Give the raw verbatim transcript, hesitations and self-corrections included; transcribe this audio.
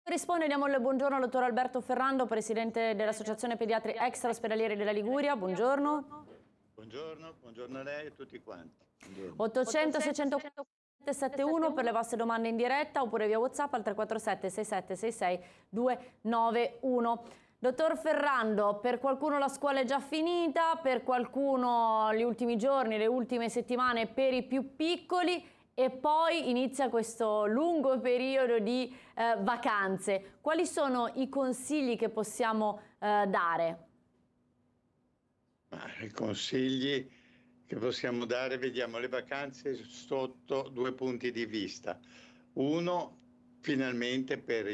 Risponde, diamo il buongiorno al dottor Alberto Ferrando, presidente dell'Associazione Pediatri Extraospedalieri della Liguria. Buongiorno. Buongiorno, buongiorno a lei e a tutti quanti. Buongiorno. ottocento seicento settantuno per le vostre domande in diretta oppure via WhatsApp al tre quattro sette sei sette sei sei due nove uno. Dottor Ferrando, per qualcuno la scuola è già finita, per qualcuno gli ultimi giorni, le ultime settimane per i più piccoli e poi inizia questo lungo periodo di eh, vacanze. Quali sono i consigli che possiamo eh, dare? Ma i consigli che possiamo dare, vediamo le vacanze sotto due punti di vista. Uno, finalmente per